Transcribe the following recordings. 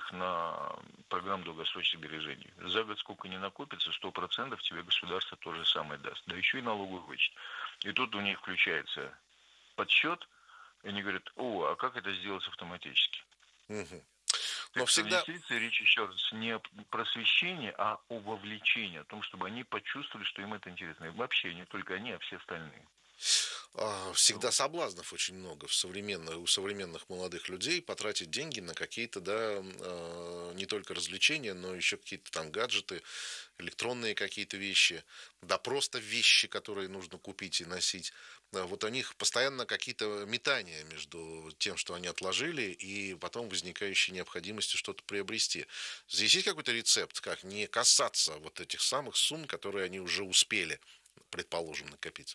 их на программу долгосрочных сбережений. За год сколько не накопится, 100% тебе государство то же самое даст. Да еще и налоговый вычет. И тут у них включается подсчет, и они говорят: о, а как это сделать автоматически? Мгм. Но Так что всегда, действительно речь еще раз не о просвещении, а о вовлечении, о том, чтобы они почувствовали, что им это интересно. И вообще не только они, а все остальные. всегда Вот. соблазнов очень много у современных молодых людей потратить деньги на какие-то, да, не только развлечения, но еще какие-то там гаджеты, электронные какие-то вещи, да просто вещи, которые нужно купить и носить. Вот у них постоянно какие-то метания между тем, что они отложили, и потом возникающей необходимостью что-то приобрести. Здесь есть какой-то рецепт, как не касаться вот этих самых сумм, которые они уже успели, предположим, накопить?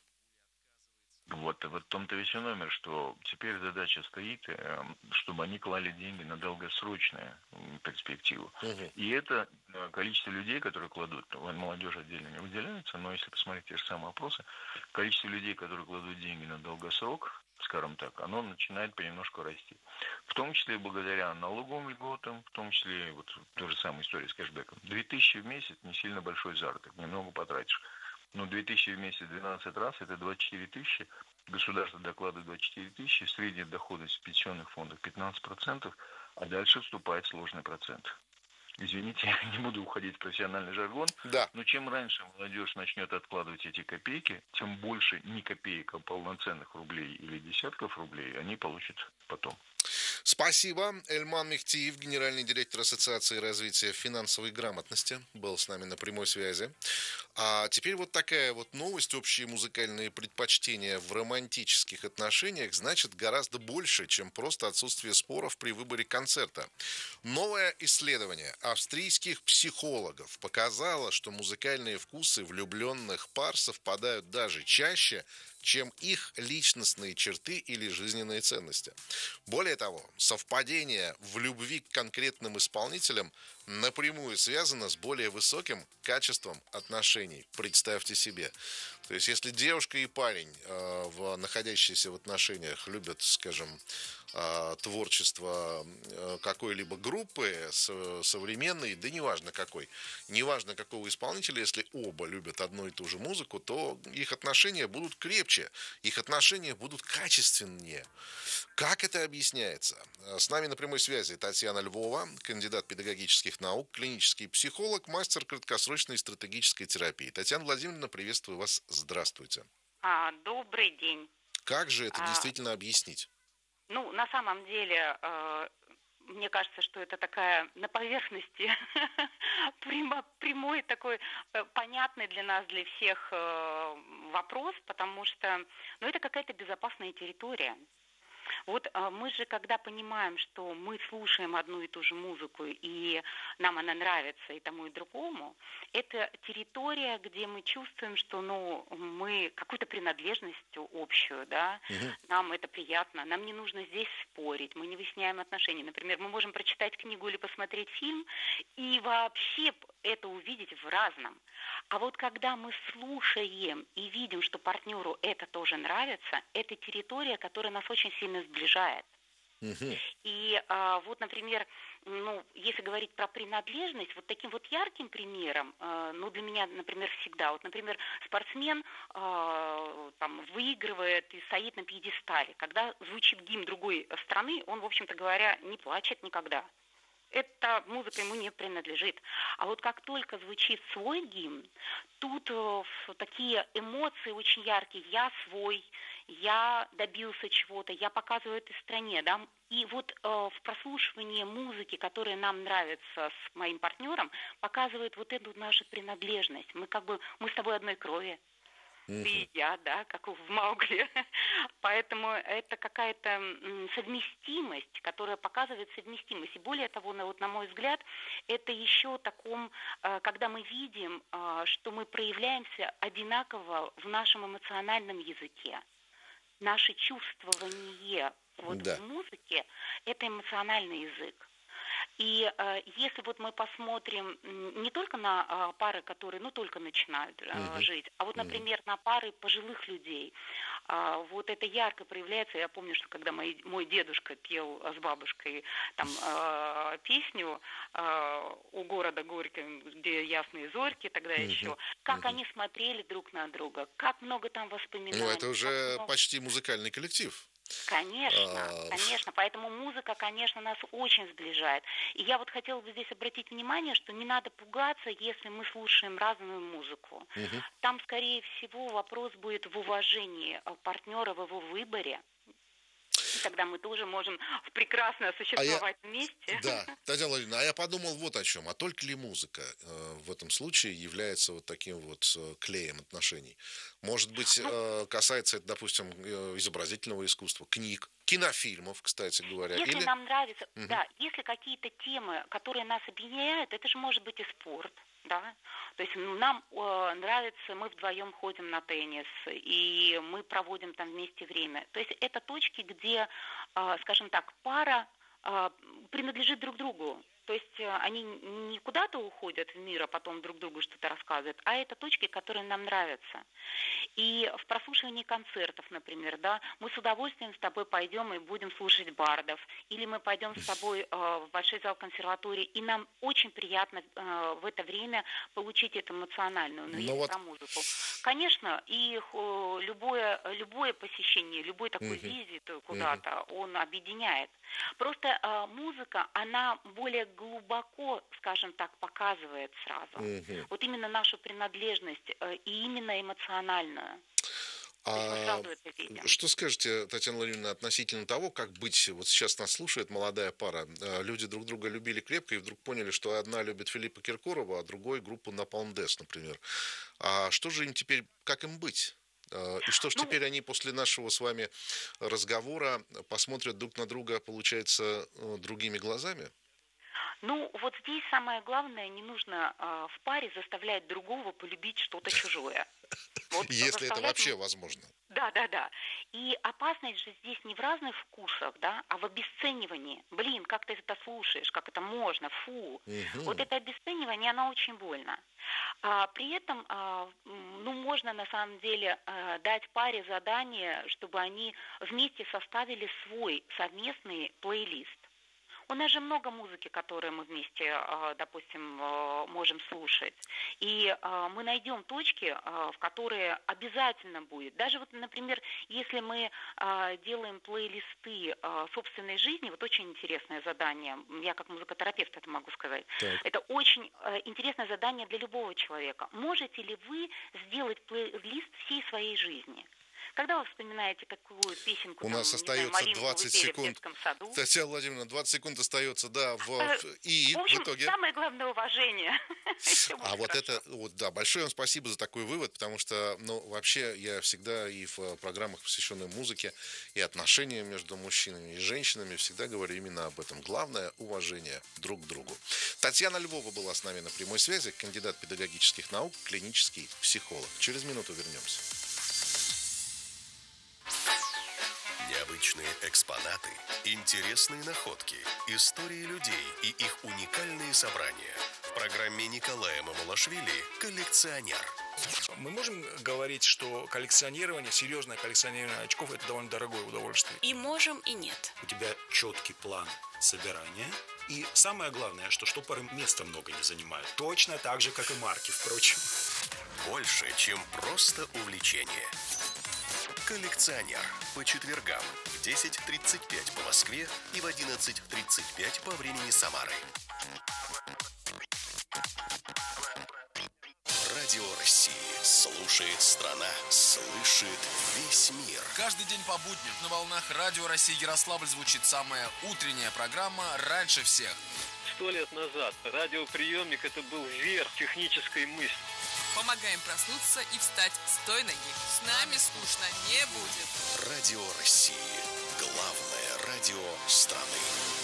Вот в том-то весь и номер, что теперь задача стоит, чтобы они клали деньги на долгосрочную перспективу. Мгм. И это количество людей, которые кладут, молодежь отдельно не выделяется, но если посмотреть те же самые опросы, количество людей, которые кладут деньги на долгосрок, скажем так, оно начинает понемножку расти. В том числе благодаря налоговым льготам, в том числе вот та же самая история с кэшбэком. 2000 в месяц не сильно большой заработок, немного потратишь. Но 2000 в месяц 12 раз, это 24 тысячи. Государство докладывает 24 тысячи, средняя доходность в пенсионных фондах 15%, а дальше вступает сложный процент. Извините, я не буду уходить в профессиональный жаргон, Да. но чем раньше молодежь начнет откладывать эти копейки, тем больше не копеек, а полноценных рублей или десятков рублей они получат потом. Спасибо. Эльман Мехтиев, генеральный директор Ассоциации развития финансовой грамотности, был с нами на прямой связи. А теперь вот такая вот новость. Общие музыкальные предпочтения в романтических отношениях значит гораздо больше, чем просто отсутствие споров при выборе концерта. Новое исследование австрийских психологов показало, что музыкальные вкусы влюбленных пар совпадают даже чаще, чем их личностные черты или жизненные ценности. Более того, совпадение в любви к конкретным исполнителям напрямую связано с более высоким качеством отношений. Представьте себе. То есть, если девушка и парень, находящиеся в отношениях, любят, скажем, творчество какой-либо группы современной, да неважно какой, неважно какого исполнителя, если оба любят одну и ту же музыку, то их отношения будут крепче, их отношения будут качественнее. Как это объясняется? С нами на прямой связи Татьяна Львова, кандидат педагогических наук, клинический психолог, мастер краткосрочной и стратегической терапии. Татьяна Владимировна, приветствую вас. Здравствуйте. Добрый день. Как же это А, действительно объяснить? ну, на самом деле, мне кажется, что это такая на поверхности прямой такой понятный для нас, для всех вопрос, потому что, ну, это какая-то безопасная территория. Вот мы же, когда понимаем, что мы слушаем одну и ту же музыку, и нам она нравится и тому, и другому, это территория, где мы чувствуем, что мы какую-то принадлежность общую, да, Мгм. нам это приятно, нам не нужно здесь спорить, мы не выясняем отношения. Например, мы можем прочитать книгу или посмотреть фильм и вообще это увидеть в разном. А вот когда мы слушаем и видим, что партнеру это тоже нравится, это территория, которая нас очень сильно сближает. Мгм. И вот, например, если говорить про принадлежность, вот таким вот ярким примером, для меня, например, всегда, вот, например, спортсмен там выигрывает и стоит на пьедестале. Когда звучит гимн другой страны, он, в общем-то говоря, не плачет никогда. Эта музыка ему не принадлежит. А вот как только звучит свой гимн, тут такие эмоции очень яркие. Я свой, я добился чего-то, я показываю этой стране. Да? И вот в прослушивании музыки, которая нам нравится с моим партнером, показывает вот эту нашу принадлежность. Мы с тобой одной крови. Ты Мгм. и я, да, как в Маугли. Поэтому это какая-то совместимость, которая показывает совместимость. И более того, на мой взгляд, это еще таком, когда мы видим, что мы проявляемся одинаково в нашем эмоциональном языке. Наше чувствование вот в Да. музыке – это эмоциональный язык. И если вот мы посмотрим не только на пары, которые, ну, только начинают жить, а вот, например, на пары пожилых людей, вот это ярко проявляется. Я помню, что когда мой дедушка пел с бабушкой там песню «У города Горького, где ясные зорьки», тогда еще, как они смотрели друг на друга, как много там воспоминаний. Ну, это уже почти музыкальный коллектив. Конечно, конечно. Поэтому музыка, конечно, нас очень сближает. И я вот хотела бы здесь обратить внимание, что не надо пугаться, если мы слушаем разную музыку. Там, скорее всего, вопрос будет в уважении партнера, в его выборе. И тогда мы тоже можем прекрасно существовать вместе. Да, Татьяна Владимировна, а я подумал вот о чем. А только ли музыка в этом случае является вот таким вот клеем отношений? Может быть, касается это, допустим, изобразительного искусства, книг, кинофильмов, кстати говоря. Если нам нравится, да, если какие-то темы, которые нас объединяют, это же может быть и спорт, да. То есть нам нравится, мы вдвоем ходим на теннис, и мы проводим там вместе время. То есть это точки, где, скажем так, пара принадлежит друг другу. То есть они не куда-то уходят в мир, а потом друг другу что-то рассказывают, а это точки, которые нам нравятся. И в прослушивании концертов, например, да, мы с удовольствием с тобой пойдем и будем слушать бардов, или мы пойдем с тобой в большой зал консерватории, и нам очень приятно в это время получить эту эмоциональную, но если про музыку. Конечно, и любое посещение, любой такой визит куда-то, он объединяет. Просто музыка, она более глубоко, скажем так, показывает сразу. Вот именно нашу принадлежность и именно эмоциональную. Что скажете, Татьяна Владимировна, относительно того, как быть, вот сейчас нас слушает молодая пара, люди друг друга любили крепко и вдруг поняли, что одна любит Филиппа Киркорова, а другой группу Napalm Death, например. А что же им теперь, как им быть? И что ж теперь они после нашего с вами разговора посмотрят друг на друга, получается, другими глазами? Ну, вот здесь самое главное, не нужно в паре заставлять другого полюбить что-то чужое. Вот если это вообще возможно. Да. И опасность же здесь не в разных вкусах, да, а в обесценивании. Блин, как ты это слушаешь, как это можно, фу. Вот это обесценивание, оно очень больно. При этом, можно на самом деле дать паре задание, чтобы они вместе составили свой совместный плейлист. У нас же много музыки, которую мы вместе, допустим, можем слушать. И мы найдем точки, в которые обязательно будет. Даже вот, например, если мы делаем плейлисты собственной жизни, вот очень интересное задание, я как музыкотерапевт это могу сказать, это очень интересное задание для любого человека. Можете ли вы сделать плейлист всей своей жизни? Когда вы вспоминаете какую песенку, у нас остается 20 секунд. Татьяна Владимировна, 20 секунд остается, да, и в общем, в итоге... самое главное уважение. Большое вам спасибо за такой вывод, потому что, вообще, я всегда и в программах, посвященных музыке, и отношениям между мужчинами и женщинами, всегда говорю именно об этом. Главное – уважение друг к другу. Татьяна Львова была с нами на прямой связи, кандидат педагогических наук, клинический психолог. Через минуту вернемся. Необычные экспонаты, интересные находки, истории людей и их уникальные собрания. В программе Николая Мамулашвили «Коллекционер». Мы можем говорить, что коллекционирование, серьезное коллекционирование очков – это довольно дорогое удовольствие? И можем, и нет. У тебя четкий план собирания. И самое главное, что штопоры места много не занимают. Точно так же, как и марки, впрочем. Больше, чем просто увлечение. «Коллекционер» по четвергам в 10:35 по Москве и в 11:35 по времени Самары. Радио России. Слушает страна, слышит весь мир. Каждый день по будням на волнах Радио России Ярославль звучит самая утренняя программа «Раньше всех». 100 лет назад радиоприемник – это был верх технической мысли. Помогаем проснуться и встать с той ноги. С нами скучно не будет. Радио России. Главное радио страны.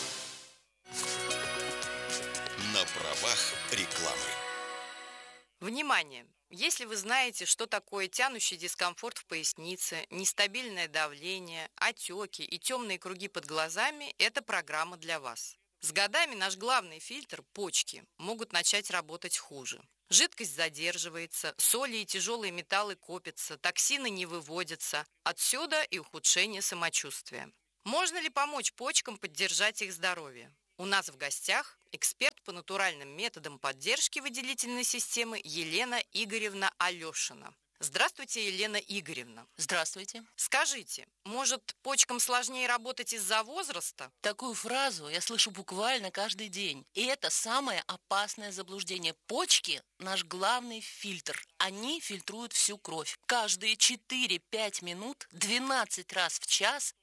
На правах рекламы. Внимание! Если вы знаете, что такое тянущий дискомфорт в пояснице, нестабильное давление, отеки и темные круги под глазами, это программа для вас. С годами наш главный фильтр, почки, могут начать работать хуже. Жидкость задерживается, соли и тяжелые металлы копятся, токсины не выводятся. Отсюда и ухудшение самочувствия. Можно ли помочь почкам поддержать их здоровье? У нас в гостях эксперт по натуральным методам поддержки выделительной системы Елена Игоревна Алешина. Здравствуйте, Елена Игоревна. Здравствуйте. Скажите, может, почкам сложнее работать из-за возраста? Такую фразу я слышу буквально каждый день. И это самое опасное заблуждение. Почки – наш главный фильтр. Они фильтруют всю кровь. Каждые 4-5 минут, 12 раз в час,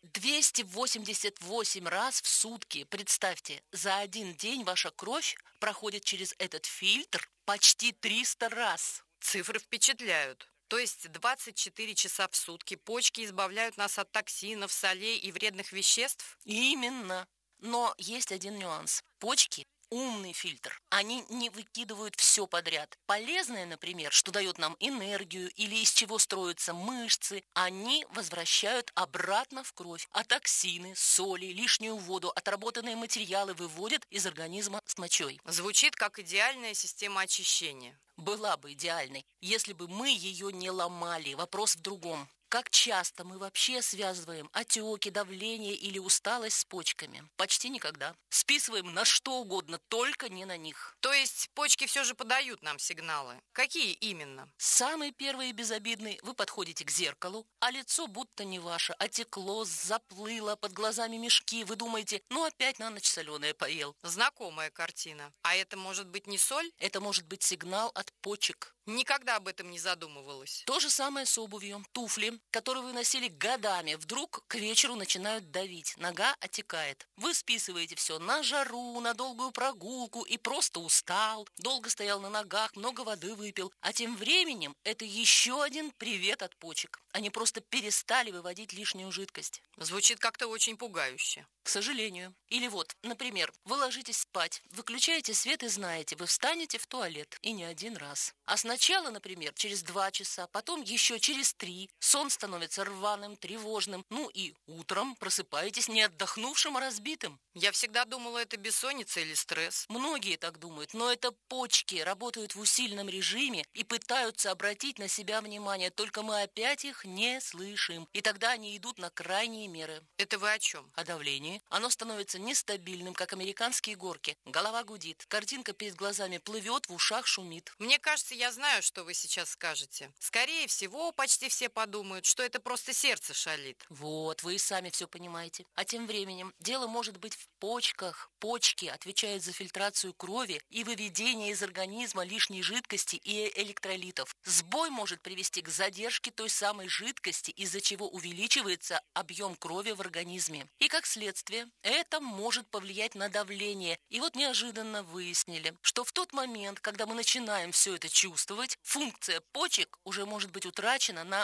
288 раз в сутки. Представьте, за один день ваша кровь проходит через этот фильтр почти 300 раз. Цифры впечатляют. То есть 24 часа в сутки почки избавляют нас от токсинов, солей и вредных веществ? Именно. Но есть один нюанс. Почки – умный фильтр. Они не выкидывают все подряд. Полезное, например, что дает нам энергию или из чего строятся мышцы, они возвращают обратно в кровь. А токсины, соли, лишнюю воду, отработанные материалы выводят из организма с мочой. Звучит как идеальная система очищения. Была бы идеальной, если бы мы ее не ломали. Вопрос в другом. Как часто мы вообще связываем отеки, давление или усталость с почками? Почти никогда. Списываем на что угодно, только не на них. То есть почки все же подают нам сигналы. Какие именно? Самый первый и безобидный. Вы подходите к зеркалу, а лицо будто не ваше. Отекло, заплыло, под глазами мешки. Вы думаете, опять на ночь соленое поел. Знакомая картина. А это может быть не соль? Это может быть сигнал от почек. Никогда об этом не задумывалась. То же самое с обувью. Туфли, которые вы носили годами, вдруг к вечеру начинают давить. Нога отекает. Вы списываете все на жару, на долгую прогулку и просто устал. Долго стоял на ногах, много воды выпил. А тем временем это еще один привет от почек. Они просто перестали выводить лишнюю жидкость. Звучит как-то очень пугающе. К сожалению. Или вот, например, вы ложитесь спать, выключаете свет и знаете, вы встанете в туалет. И не один раз. А сначала, например, через 2 часа, потом еще через 3. Сон становится рваным, тревожным. И утром просыпаетесь не отдохнувшим, а разбитым. Я всегда думала, это бессонница или стресс. Многие так думают, но это почки работают в усиленном режиме и пытаются обратить на себя внимание, только мы опять их не слышим. И тогда они идут на крайние меры. Это вы о чем? О давлении. Оно становится нестабильным, как американские горки. Голова гудит, картинка перед глазами плывет, в ушах шумит. Мне кажется, я знаю, что вы сейчас скажете. Скорее всего, почти все подумают, что это просто сердце шалит. Вот, вы и сами все понимаете. А тем временем дело может быть в почках. Почки отвечают за фильтрацию крови и выведение из организма лишней жидкости и электролитов. Сбой может привести к задержке той самой жидкости, из-за чего увеличивается объем крови в организме. И как следствие, это может повлиять на давление. И вот неожиданно выяснили, что в тот момент, когда мы начинаем все это чувствовать, функция почек уже может быть утрачена на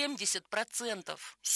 70%.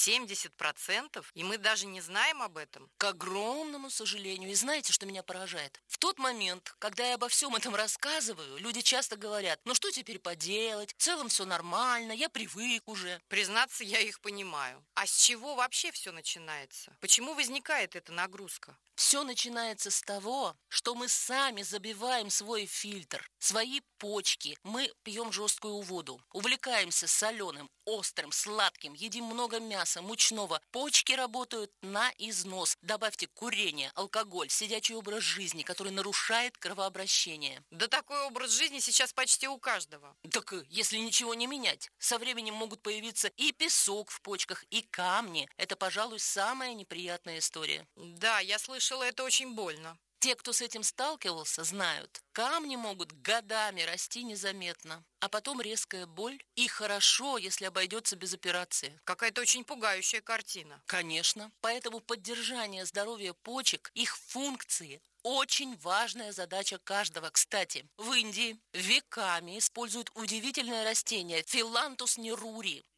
70%? И мы даже не знаем об этом? К огромному сожалению. И знаете, что меня поражает? В тот момент, когда я обо всем этом рассказываю, люди часто говорят, что теперь поделать? В целом все нормально, я привык уже. Признаться, я их понимаю. А с чего вообще все начинается? Почему возникает эта нагрузка? Все начинается с того, что мы сами забиваем свой фильтр, свои почки. Мы пьем жесткую воду, увлекаемся соленым, острым, сладким, едим много мяса, мучного. Почки работают на износ. Добавьте курение, алкоголь, сидячий образ жизни, который нарушает кровообращение. Да такой образ жизни сейчас почти у каждого. Так если ничего не менять, со временем могут появиться и песок в почках, и камни. Это, пожалуй, самая неприятная история. Да, я слышала, это очень больно. Те, кто с этим сталкивался, знают, камни могут годами расти незаметно, а потом резкая боль. И хорошо, если обойдется без операции. Какая-то очень пугающая картина. Конечно. Поэтому поддержание здоровья почек, их функции – очень важная задача каждого. Кстати, в Индии веками используют удивительное растение филантус нерури,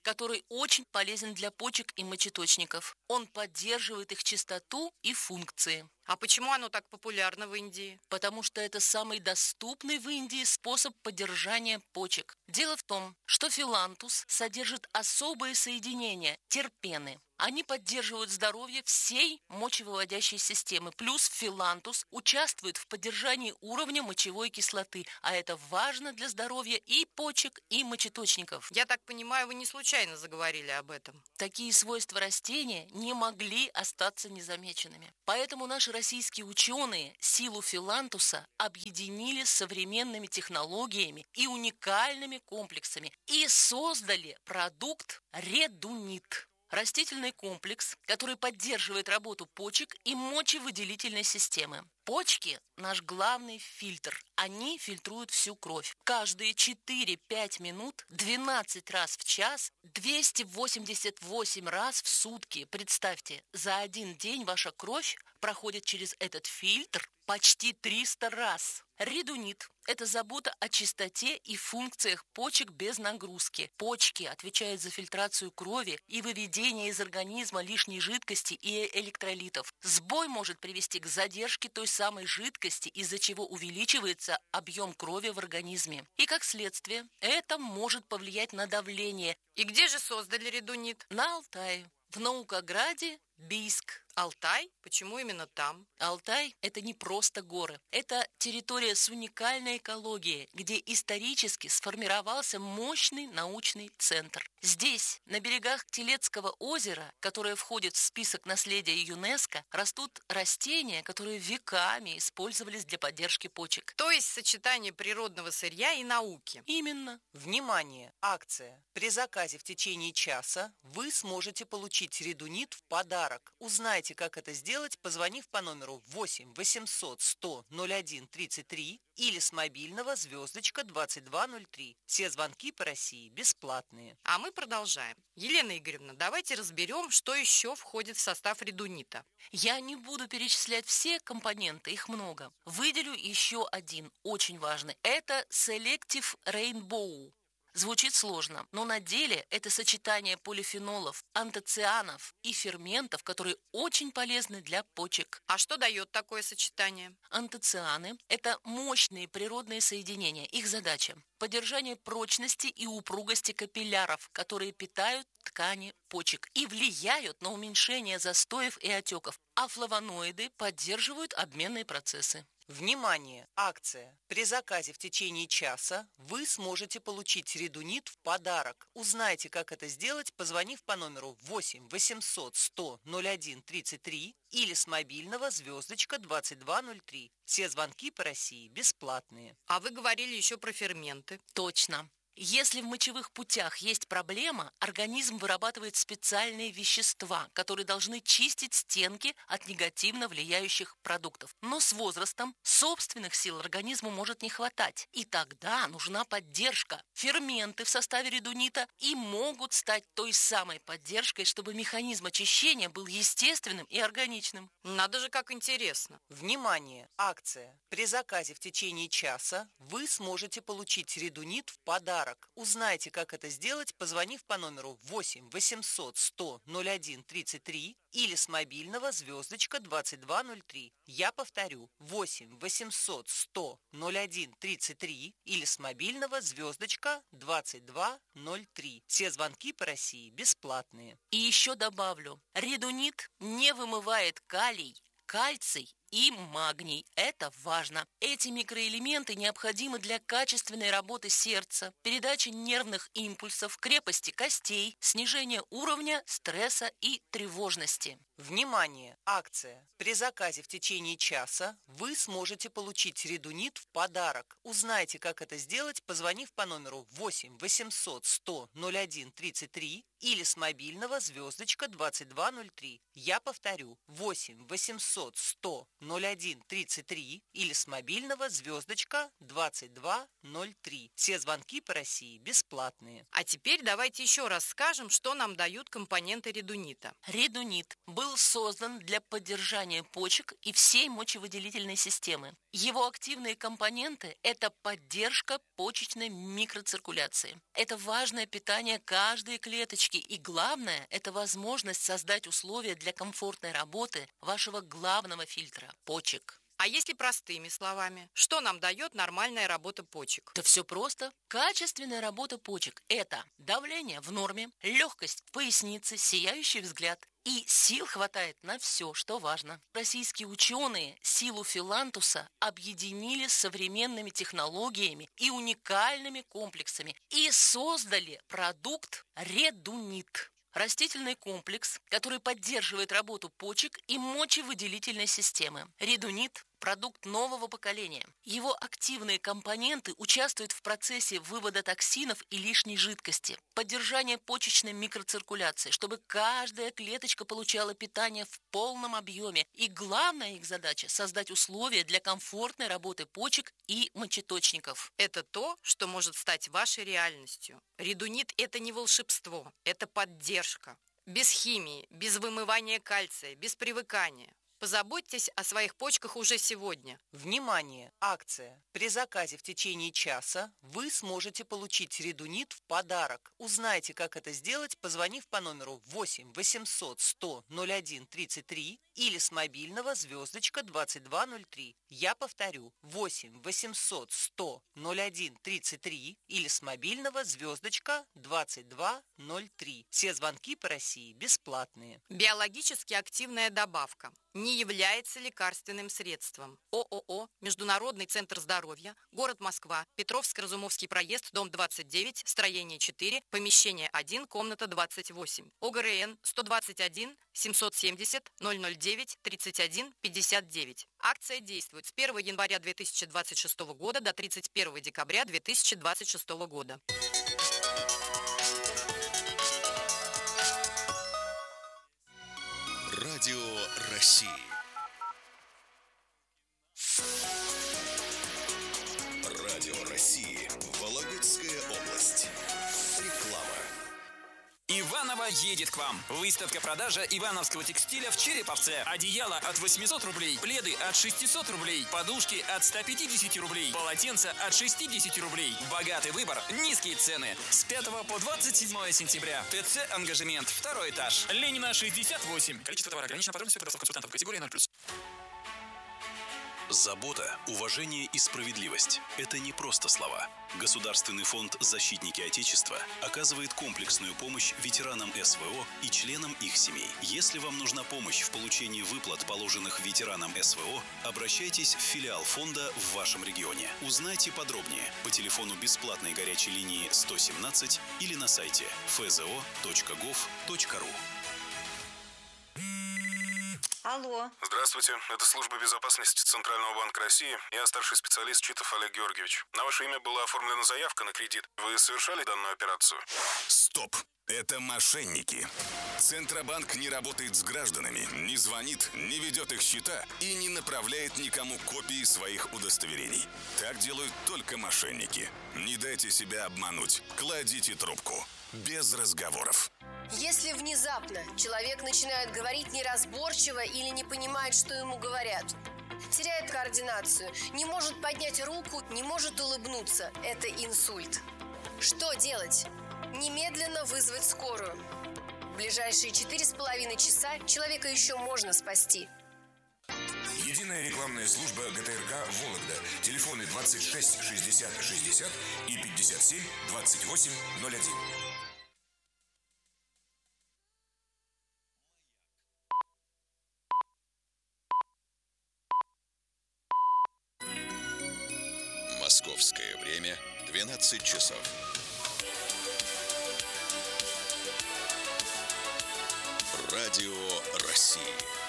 который очень полезен для почек и мочеточников. Он поддерживает их чистоту и функции. А почему оно так популярно в Индии? Потому что это самый доступный в Индии способ поддержания почек. Дело в том, что филантус содержит особые соединения – терпены. Они поддерживают здоровье всей мочевыводящей системы. Плюс филантус участвует в поддержании уровня мочевой кислоты, а это важно для здоровья и почек, и мочеточников. Я так понимаю, вы не случайно заговорили об этом. Такие свойства растения не могли остаться незамеченными. Поэтому наши российские ученые силу филантуса объединили с современными технологиями и уникальными комплексами и создали продукт редунит. Растительный комплекс, который поддерживает работу почек и мочевыделительной системы. Почки – наш главный фильтр. Они фильтруют всю кровь. Каждые 4-5 минут, 12 раз в час, 288 раз в сутки. Представьте, за один день ваша кровь проходит через этот фильтр почти 300 раз. Редунит – это забота о чистоте и функциях почек без нагрузки. Почки отвечают за фильтрацию крови и выведение из организма лишней жидкости и электролитов. Сбой может привести к задержке той самой жидкости, из-за чего увеличивается объем крови в организме. И как следствие, это может повлиять на давление. И где же создали редунит? На Алтае, в Наукограде, Бийск. Алтай? Почему именно там? Алтай – это не просто горы. Это территория с уникальной экологией, где исторически сформировался мощный научный центр. Здесь, на берегах Телецкого озера, которое входит в список наследия ЮНЕСКо, растут растения, которые веками использовались для поддержки почек. То есть сочетание природного сырья и науки. Именно. Внимание! Акция. При заказе в течение часа вы сможете получить редунит в подарок. Узнайте, как это сделать, позвонив по номеру 8 800 100 01 33 или с мобильного звездочка 2203. Все звонки по России бесплатные. А мы продолжаем. Елена Игоревна, давайте разберем, что еще входит в состав редунита. Я не буду перечислять все компоненты, их много. Выделю еще один, очень важный. Это Selective Rainbow. Звучит сложно, но на деле это сочетание полифенолов, антоцианов и ферментов, которые очень полезны для почек. А что дает такое сочетание? Антоцианы – это мощные природные соединения. Их задача – поддержание прочности и упругости капилляров, которые питают ткани почек и влияют на уменьшение застоев и отеков. А флавоноиды поддерживают обменные процессы. Внимание! Акция. При заказе в течение часа вы сможете получить редунит в подарок. Узнайте, как это сделать, позвонив по номеру 8 800 100 01 33 или с мобильного звездочка 2203. Все звонки по России бесплатные. А вы говорили еще про ферменты. Точно. Если в мочевых путях есть проблема, организм вырабатывает специальные вещества, которые должны чистить стенки от негативно влияющих продуктов. Но с возрастом собственных сил организму может не хватать. И тогда нужна поддержка. Ферменты в составе редунита и могут стать той самой поддержкой, чтобы механизм очищения был естественным и органичным. Надо же, как интересно. Внимание! Акция. При заказе в течение часа вы сможете получить редунит в подарок. Узнайте, как это сделать, позвонив по номеру 8 800 100 01 33 или с мобильного звездочка 2203. Я повторю, 8 800 100 01 33 или с мобильного звездочка 2203. Все звонки по России бесплатные. И еще добавлю, редунит не вымывает калий, кальций и магний. Это важно. Эти микроэлементы необходимы для качественной работы сердца, передачи нервных импульсов, крепости костей, снижения уровня стресса и тревожности. Внимание! Акция. При заказе в течение часа вы сможете получить редунит в подарок. Узнайте, как это сделать, позвонив по номеру 8 800 100 01 33 или с мобильного звездочка 2203. Я повторю, 8 800 100 01 33 или с мобильного звездочка 2203. Все звонки по России бесплатные. А теперь давайте еще раз скажем, что нам дают компоненты редунита. Редунит был был создан для поддержания почек и всей мочевыделительной системы. Его активные компоненты – это поддержка почечной микроциркуляции. Это важное питание каждой клеточки. И главное – это возможность создать условия для комфортной работы вашего главного фильтра – почек. А если простыми словами, что нам дает нормальная работа почек? Да все просто. Качественная работа почек – это давление в норме, легкость в пояснице, сияющий взгляд. И сил хватает на все, что важно. Российские ученые силу филантуса объединили с современными технологиями и уникальными комплексами и создали продукт «Редунит». Растительный комплекс, который поддерживает работу почек и мочевыделительной системы. Редунит – продукт нового поколения. Его активные компоненты участвуют в процессе вывода токсинов и лишней жидкости, поддержания почечной микроциркуляции, чтобы каждая клеточка получала питание в полном объеме. И главная их задача – создать условия для комфортной работы почек и мочеточников. Это то, что может стать вашей реальностью. Редунит – это не волшебство, это поддержка. Без химии, без вымывания кальция, без привыкания. Позаботьтесь о своих почках уже сегодня. Внимание! Акция. При заказе в течение часа вы сможете получить редунит в подарок. Узнайте, как это сделать, позвонив по номеру 8 800 100 01 33 или с мобильного звездочка 2203. Я повторю, 8 800 100 01 33 или с мобильного звездочка 2203. Все звонки по России бесплатные. Биологически активная добавка не является лекарственным средством. ООО «Международный центр здоровья», город Москва, Петровско-Разумовский проезд, дом 29, строение 4, помещение 1, комната 28. ОГРН 121 770 009 31 59. Акция действует с 1 января 2026 года до 31 декабря 2026 года. Радио России. Радио России. Вологодская область. Реклама. Иваново едет к вам. Выставка-продажа ивановского текстиля в Череповце. Одеяло от 800 рублей, пледы от 600 рублей, подушки от 150 рублей, полотенца от 60 рублей. Богатый выбор, низкие цены. С 5 по 27 сентября. ТЦ «Ангажемент», 2 этаж. Ленина, 68. Количество товара ограничено. Подробности по консультантов категории 0+. Забота, уважение и справедливость – это не просто слова. Государственный фонд «Защитники Отечества» оказывает комплексную помощь ветеранам СВО и членам их семей. Если вам нужна помощь в получении выплат, положенных ветеранам СВО, обращайтесь в филиал фонда в вашем регионе. Узнайте подробнее по телефону бесплатной горячей линии 117 или на сайте fzo.gov.ru. Алло. Здравствуйте, это служба безопасности Центрального банка России. Я старший специалист Читов Олег Георгиевич. На ваше имя была оформлена заявка на кредит. Вы совершали данную операцию? Стоп! Это мошенники. Центробанк не работает с гражданами, не звонит, не ведет их счета и не направляет никому копии своих удостоверений. Так делают только мошенники. Не дайте себя обмануть. Кладите трубку. Без разговоров. Если внезапно человек начинает говорить неразборчиво или не понимает, что ему говорят, теряет координацию, не может поднять руку, не может улыбнуться, это инсульт. Что делать? Немедленно вызвать скорую. В ближайшие 4,5 часа человека еще можно спасти. Единая рекламная служба ГТРК «Вологда». Телефоны 26 60 60 и 57 28 01. Московское время 12 часов. Радио России.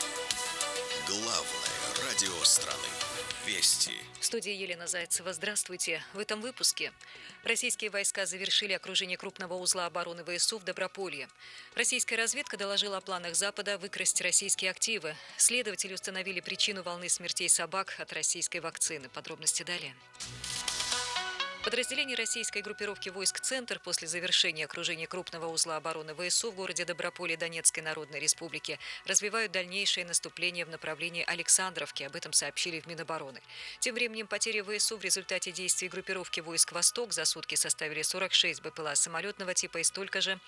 Главное радио страны. Вести. В студии Елена Зайцева. Здравствуйте. В этом выпуске. Российские войска завершили окружение крупного узла обороны ВСУ в Доброполье. Российская разведка доложила о планах Запада выкрасть российские активы. Следователи установили причину волны смертей собак от российской вакцины. Подробности далее. Подразделения российской группировки войск «Центр» после завершения окружения крупного узла обороны ВСУ в городе Доброполье Донецкой Народной Республики развивают дальнейшее наступление в направлении Александровки. Об этом сообщили в Минобороны. Тем временем потери ВСУ в результате действий группировки войск «Восток» за сутки составили 46 БПЛА самолетного типа и столько же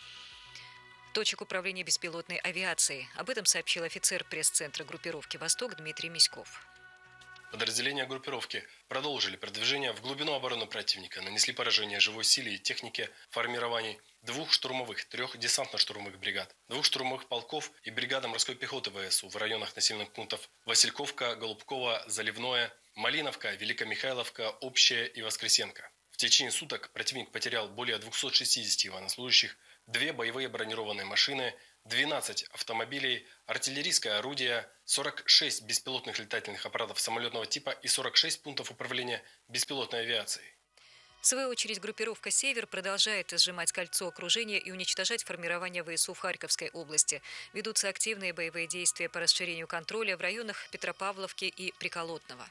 точек управления беспилотной авиацией. Об этом сообщил офицер пресс-центра группировки «Восток» Дмитрий Миськов. Подразделения группировки продолжили продвижение в глубину обороны противника, нанесли поражение живой силе и технике формирований 2 штурмовых, 3 десантно-штурмовых бригад, 2 штурмовых полков и бригада морской пехоты ВСУ в районах населенных пунктов Васильковка, Голубково, Заливное, Малиновка, Великомихайловка, Общая и Воскресенка. В течение суток противник потерял более 260 военнослужащих, 2 боевые бронированные машины, 12 автомобилей, артиллерийское орудие, 46 беспилотных летательных аппаратов самолетного типа и 46 пунктов управления беспилотной авиацией. В свою очередь, группировка «Север» продолжает сжимать кольцо окружения и уничтожать формирование ВСУ в Харьковской области. Ведутся активные боевые действия по расширению контроля в районах Петропавловки и Приколотного.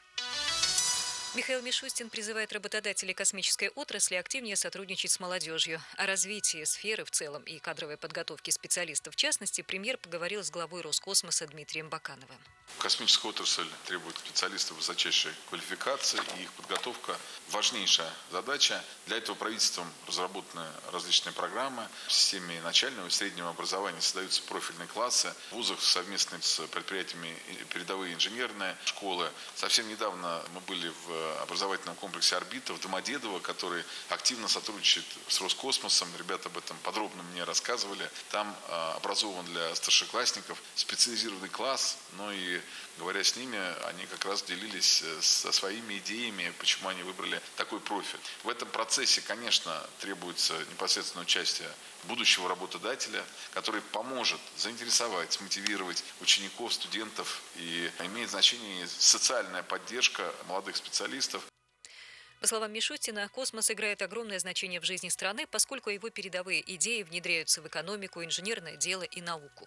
Михаил Мишустин призывает работодателей космической отрасли активнее сотрудничать с молодежью. О развитии сферы в целом и кадровой подготовке специалистов в частности премьер поговорил с главой Роскосмоса Дмитрием Бакановым. Космическая отрасль требует специалистов высочайшей квалификации, и их подготовка – важнейшая задача. Для этого правительством разработаны различные программы. В системе начального и среднего образования создаются профильные классы. В вузах совместно с предприятиями передовые инженерные школы. Совсем недавно мы были в образовательном комплексе «Орбита» в Домодедово, который активно сотрудничает с Роскосмосом. Ребята об этом подробно мне рассказывали. Там образован для старшеклассников специализированный класс, но и говоря с ними, они как раз делились со своими идеями, почему они выбрали такой профиль. В этом процессе, конечно, требуется непосредственное участие будущего работодателя, который поможет заинтересовать, мотивировать учеников, студентов, и имеет значение социальная поддержка молодых специалистов. По словам Мишустина, космос играет огромное значение в жизни страны, поскольку его передовые идеи внедряются в экономику, инженерное дело и науку.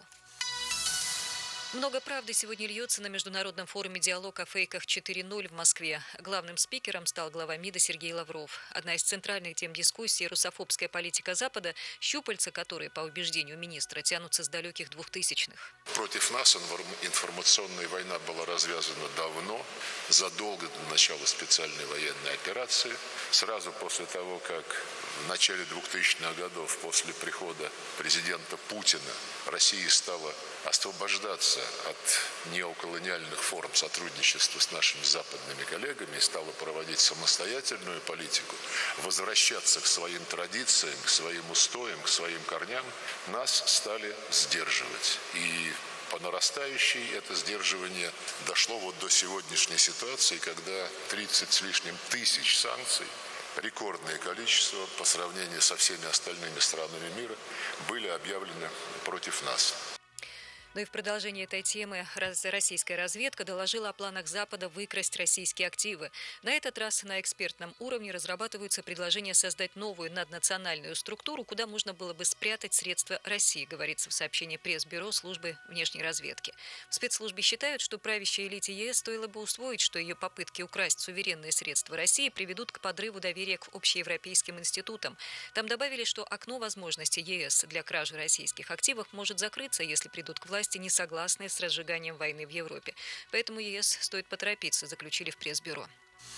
Много правды сегодня льется на международном форуме «Диалог о фейках 4.0» в Москве. Главным спикером стал глава МИДа Сергей Лавров. Одна из центральных тем дискуссии – русофобская политика Запада, щупальца которой, по убеждению министра, тянутся с далеких 2000-х. Против нас информационная война была развязана давно, задолго до начала специальной военной операции. Сразу после того, как в начале 2000-х годов, после прихода президента Путина, Россия стала освобождаться от неоколониальных форм сотрудничества с нашими западными коллегами и стала проводить самостоятельную политику, возвращаться к своим традициям, к своим устоям, к своим корням, нас стали сдерживать. И по нарастающей это сдерживание дошло вот до сегодняшней ситуации, когда 30 с лишним тысяч санкций, рекордное количество по сравнению со всеми остальными странами мира, были объявлены против нас. Но и в продолжении этой темы российская разведка доложила о планах Запада выкрасть российские активы. На этот раз на экспертном уровне разрабатываются предложения создать новую наднациональную структуру, куда можно было бы спрятать средства России, говорится в сообщении пресс-бюро службы внешней разведки. В спецслужбе считают, что правящей элите ЕС стоило бы усвоить, что ее попытки украсть суверенные средства России приведут к подрыву доверия к общеевропейским институтам. Там добавили, что окно возможностей ЕС для кражи российских активов может закрыться, если придут к власти не согласные с разжиганием войны в Европе. Поэтому ЕС стоит поторопиться, заключили в пресс-бюро.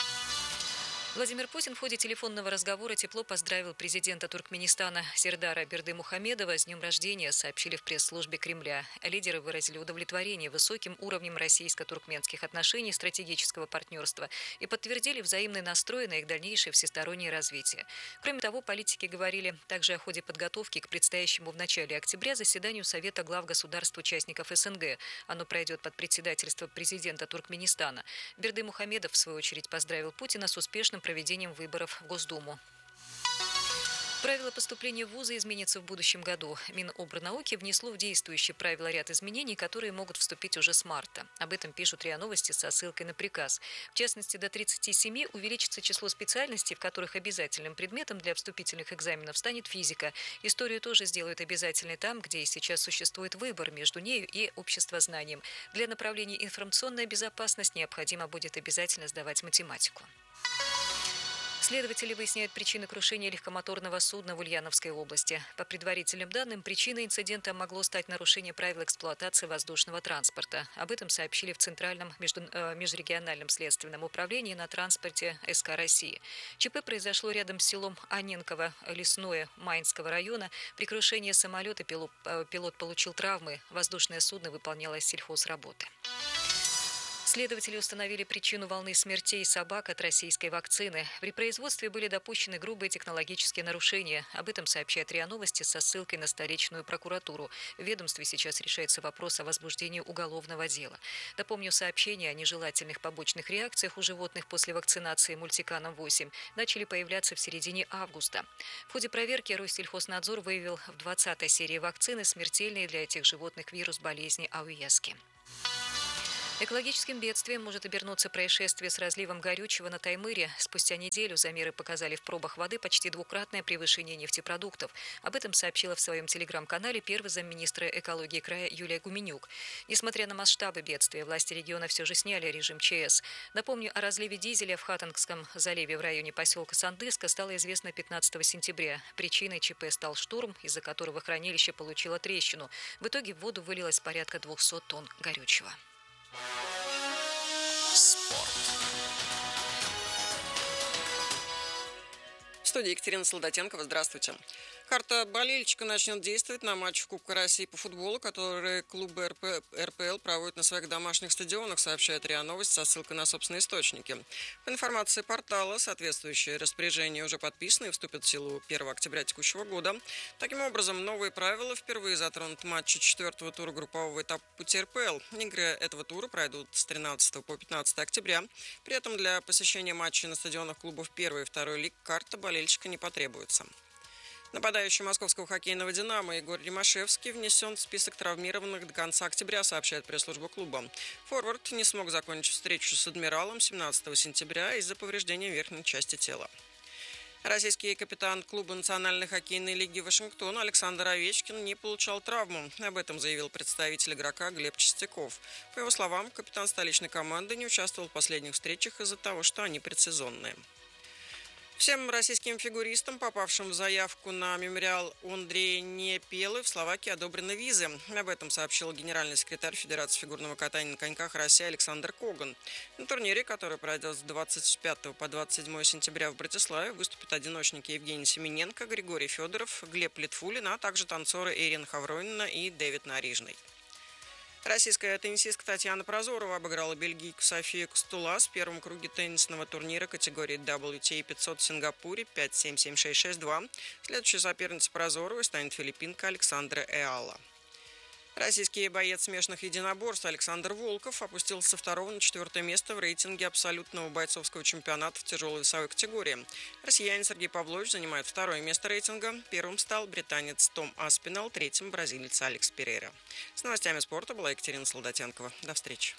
Владимир Путин в ходе телефонного разговора тепло поздравил президента Туркменистана Сердара Бердымухамедова с днем рождения, сообщили в пресс-службе Кремля. Лидеры выразили удовлетворение высоким уровнем российско-туркменских отношений, стратегического партнерства и подтвердили взаимный настрой на их дальнейшее всестороннее развитие. Кроме того, политики говорили также о ходе подготовки к предстоящему в начале октября заседанию Совета глав государств-участников СНГ. Оно пройдет под председательством президента Туркменистана. Бердымухамедов, в свою очередь, поздравил Путина с успешным проведением выборов в Госдуму. Правила поступления в вузы изменятся в будущем году. Минобрнауки внесло в действующие правила ряд изменений, которые могут вступить уже с марта. Об этом пишут РИА Новости со ссылкой на приказ. В частности, до 37 увеличится число специальностей, в которых обязательным предметом для вступительных экзаменов станет физика. Историю тоже сделают обязательной там, где и сейчас существует выбор между нею и обществознанием. Для направления информационная безопасность необходимо будет обязательно сдавать математику. Следователи выясняют причины крушения легкомоторного судна в Ульяновской области. По предварительным данным, причиной инцидента могло стать нарушение правил эксплуатации воздушного транспорта. Об этом сообщили в Центральном межрегиональном следственном управлении на транспорте СК России. ЧП произошло рядом с селом Анненково, Лесное, Майнского района. При крушении самолета пилот получил травмы. Воздушное судно выполняло сельхозработы. Следователи установили причину волны смертей собак от российской вакцины. При производстве были допущены грубые технологические нарушения. Об этом сообщает РИА Новости со ссылкой на столичную прокуратуру. В ведомстве сейчас решается вопрос о возбуждении уголовного дела. Напомню, сообщения о нежелательных побочных реакциях у животных после вакцинации мультиканом-8 начали появляться в середине августа. В ходе проверки Россельхознадзор выявил в 20-й серии вакцины смертельный для этих животных вирус болезни ауяски. Экологическим бедствием может обернуться происшествие с разливом горючего на Таймыре. Спустя неделю замеры показали в пробах воды почти двукратное превышение нефтепродуктов. Об этом сообщила в своем телеграм-канале первый замминистра экологии края Юлия Гуменюк. Несмотря на масштабы бедствия, власти региона все же сняли режим ЧС. Напомню, о разливе дизеля в Хатангском заливе в районе поселка Сандыска стало известно 15 сентября. Причиной ЧП стал шторм, из-за которого хранилище получило трещину. В итоге в воду вылилось порядка 200 тонн горючего. Спорт. В студии Екатерина Солдатенкова. Здравствуйте. Карта болельщика начнет действовать на матчах Кубка России по футболу, которые клубы РПЛ проводят на своих домашних стадионах, сообщает РИА Новости со ссылкой на собственные источники. По информации портала, соответствующие распоряжения уже подписаны и вступят в силу 1 октября текущего года. Таким образом, новые правила впервые затронут матчи 4-го тура группового этапа пути РПЛ. Игры этого тура пройдут с 13 по 15 октября. При этом для посещения матчей на стадионах клубов 1 и 2 лиг карта болельщика не потребуется. Нападающий московского хоккейного «Динамо» Егор Римашевский внесен в список травмированных до конца октября, сообщает пресс-служба клуба. Форвард не смог закончить встречу с «Адмиралом» 17 сентября из-за повреждения верхней части тела. Российский капитан клуба Национальной хоккейной лиги Вашингтон Александр Овечкин не получал травму. Об этом заявил представитель игрока Глеб Чистяков. По его словам, капитан столичной команды не участвовал в последних встречах из-за того, что они предсезонные. Всем российским фигуристам, попавшим в заявку на мемориал Андрея Непелы, в Словакии одобрены визы. Об этом сообщил генеральный секретарь Федерации фигурного катания на коньках России Александр Коган. На турнире, который пройдет с 25 по 27 сентября в Братиславе, выступят одиночники Евгений Семененко, Григорий Федоров, Глеб Литфулин, а также танцоры Ирина Хавронина и Дэвид Нарижный. Российская теннисистка Татьяна Прозорова обыграла бельгийку Софию Костулас в первом круге теннисного турнира категории WTA 500 в Сингапуре 5-7-7-6-6-2. Следующей соперницей Прозоровой станет филиппинка Александра Эала. Российский боец смешанных единоборств Александр Волков опустился со 2 на 4 место в рейтинге абсолютного бойцовского чемпионата в тяжелой весовой категории. Россиянин Сергей Павлович занимает 2 место рейтинга. Первым стал британец Том Аспинал, третьим бразилец Алекс Перейра. С новостями спорта была Екатерина Солдатенкова. До встречи.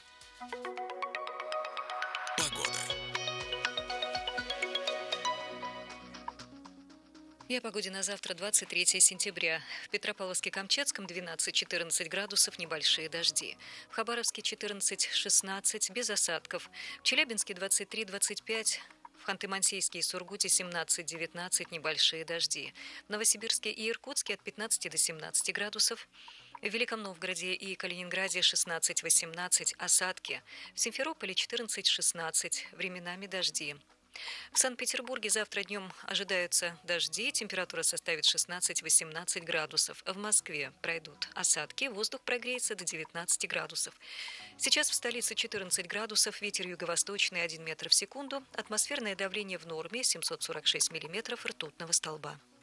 И о погоде на завтра, 23 сентября. В Петропавловске-Камчатском 12-14 градусов, небольшие дожди. В Хабаровске 14-16, без осадков. В Челябинске 23-25, в Ханты-Мансийске и Сургуте 17-19, небольшие дожди. В Новосибирске и Иркутске от 15 до 17 градусов. В Великом Новгороде и Калининграде 16-18, осадки. В Симферополе 14-16, временами дожди. В Санкт-Петербурге завтра днем ожидаются дожди, температура составит 16-18 градусов. В Москве пройдут осадки, воздух прогреется до 19 градусов. Сейчас в столице 14 градусов, ветер юго-восточный 1 метр в секунду, атмосферное давление в норме 746 миллиметров ртутного столба.